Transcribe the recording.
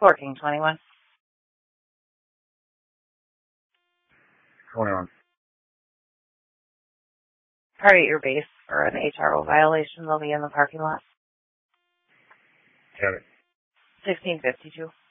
King 21. 21. Target your base for an HRO violation. They'll be in the parking lot. Got it. 1652.